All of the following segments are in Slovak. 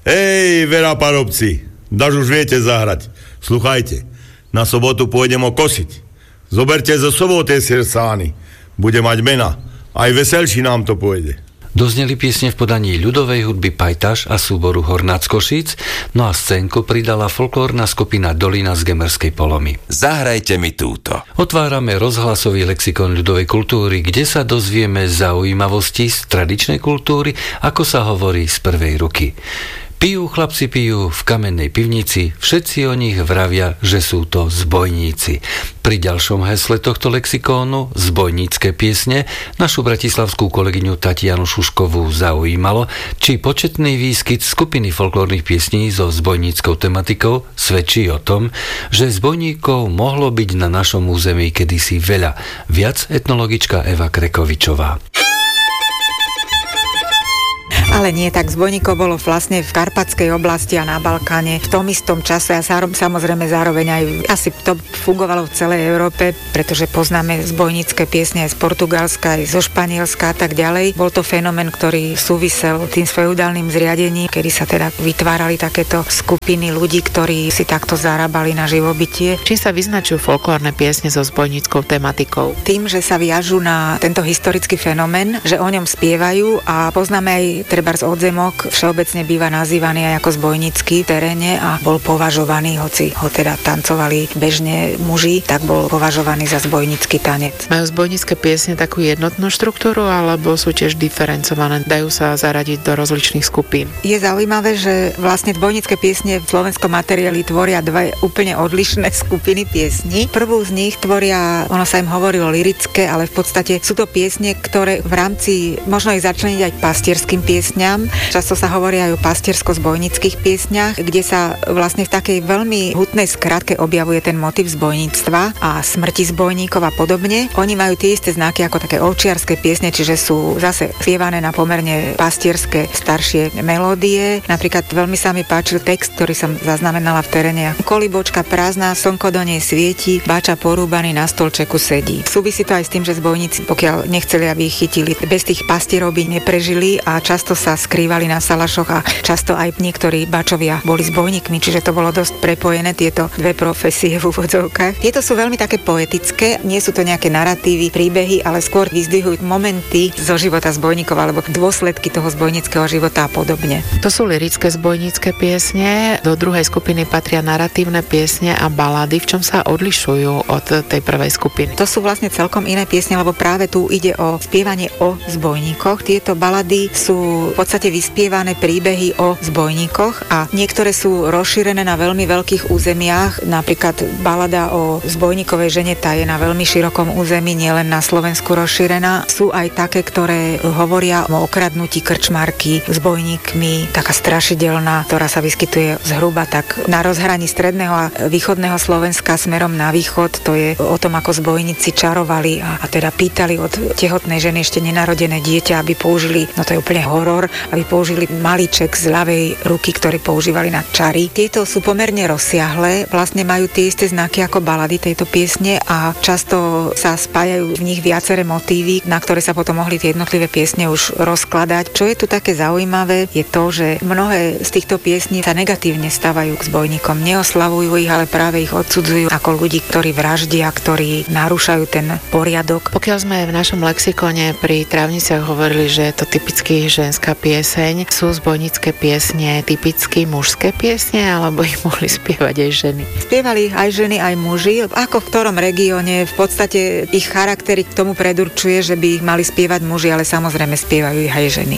Hej, Vera Parobci, daž už viete zahrať. Sluchajte, na sobotu pôjdem kosiť. Zoberte zo sobou tie sirsány. Bude mať mena. Aj veselší nám to pôjde. Dozneli piesne v podaní ľudovej hudby Pajtaš a súboru Hornác Košíc, no a scénku pridala folklórna skupina Dolina z Gemerskej Polomy. Zahrajte mi túto. Otvárame rozhlasový lexikon ľudovej kultúry, kde sa dozvieme zaujímavosti z tradičnej kultúry, ako sa hovorí z prvej ruky. Pijú chlapci, pijú v kamennej pivnici, všetci o nich vravia, že sú to zbojníci. Pri ďalšom hesle tohto lexikónu, zbojnícke piesne, našu bratislavskú kolegyňu Tatianu Šuškovú zaujímalo, či početný výskyt skupiny folklórnych piesní so zbojníckou tematikou svedčí o tom, že zbojníkov mohlo byť na našom území kedysi veľa. Viac etnologička Eva Krekovičová. Ale nie, tak zbojníkov bolo vlastne v Karpatskej oblasti a na Balkáne v tom istom čase a samozrejme zároveň aj asi to fungovalo v celej Európe, pretože poznáme zbojnícke piesne aj z Portugalska, aj zo Španielska a tak ďalej. Bol to fenomén, ktorý súvisel tým feudálnym zriadením, kedy sa teda vytvárali takéto skupiny ľudí, ktorí si takto zarábali na živobytie. Čím sa vyznačujú folklórne piesne so zbojníckou tematikou? Tým, že sa viažú na tento historický fenomén, že o ňom spievajú a poznáme aj trebárs odzemok, všeobecne býva nazývaný aj ako zbojnícky v teréne a bol považovaný, hoci ho teda tancovali bežne muži, tak bol považovaný za zbojnícky tanec. Majú zbojnícke piesne takú jednotnú štruktúru alebo sú tiež diferencované? Dajú sa zaradiť do rozličných skupín? Je zaujímavé, že vlastne zbojnícke piesne v slovenskom materiáli tvoria dve úplne odlišné skupiny piesní. Prvú z nich tvoria, ono sa im hovorilo lyrické, ale v podstate sú to piesne, ktoré v rámci, možno ich začleniť aj pastierským piesňam. Často sa hovorí aj o pastiersko-zbojníckych piesňach, kde sa vlastne v takej veľmi hutnej skratke objavuje ten motiv zbojníctva a smrti zbojníkov a podobne. Oni majú tie isté znaky ako také ovčiarske piesne, čiže sú zase spievané na pomerne pastierské staršie melódie. Napríklad veľmi sa mi páčil text, ktorý som zaznamenala v teréne. Kolibočka prázdna, slnko do nej svieti, bača porúbaný na stolčeku sedí. Súvisí to aj s tým, že zbojníci, pokiaľ nechceli, aby ich chytili, bez tých pastierov by neprežili a často sa skrývali na salašoch a často aj niektorí bačovia boli zbojníkmi, čiže to bolo dosť prepojené, tieto dve profesie v úvodzovkách. Tieto sú veľmi také poetické, nie sú to nejaké naratívy, príbehy, ale skôr vyzdvihujú momenty zo života zbojníkov alebo dôsledky toho zbojníckeho života a podobne. To sú lyrické zbojnícke piesne, do druhej skupiny patria naratívne piesne a balady. V čom sa odlišujú od tej prvej skupiny? To sú vlastne celkom iné piesne, lebo práve tu ide o spievanie o zbojníkoch. Tieto balady sú v podstate vyspievané príbehy o zbojníkoch a niektoré sú rozšírené na veľmi veľkých územiach. Napríklad balada o zbojníkovej žene, tá je na veľmi širokom území, nielen na Slovensku rozšírená. Sú aj také, ktoré hovoria o okradnutí krčmarky zbojníkmi, taká strašidelná, ktorá sa vyskytuje zhruba tak na rozhraní stredného a východného Slovenska smerom na východ. To je o tom, ako zbojníci čarovali a teda pýtali od tehotnej ženy ešte nenarodené dieťa, aby použili, no to je úplne horor, aby použili malíček z ľavej ruky, ktorý používali na čary. Tieto sú pomerne rozsiahle, vlastne majú tie isté znaky ako balady tejto piesne a často sa spájajú v nich viaceré motívy, na ktoré sa potom mohli tie jednotlivé piesne už rozkladať. Čo je tu také zaujímavé, je to, že mnohé z týchto piesní sa negatívne stavajú k zbojníkom, neoslavujú ich, ale práve ich odsudzujú ako ľudí, ktorí vraždia, ktorí narúšajú ten poriadok. Pokiaľ sme v našom lexikone pri Travniciach hovorili, že je to typicky ženská pieseň, sú zbojnícke piesne typicky mužské piesne, alebo ich mohli spievať aj ženy? Spievali aj ženy, aj muži. Ako v ktorom regióne, v podstate ich charaktery k tomu predurčuje, že by ich mali spievať muži, ale samozrejme spievajú ich aj ženy.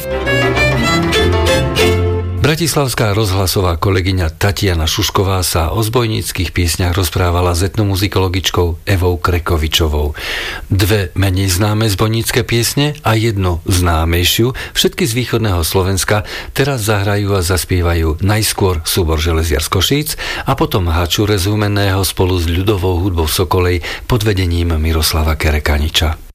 Bratislavská rozhlasová kolegyňa Tatiana Šušková sa o zbojníckych piesňach rozprávala s etnomuzikologičkou Evou Krekovičovou. Dve menej známe zbojnícke piesne a jednu známejšiu, všetky z východného Slovenska, teraz zahrajú a zaspievajú najskôr súbor Železiar z Košíc a potom Hačure z Humenného spolu s ľudovou hudbou Sokolej pod vedením Miroslava Kerekaniča.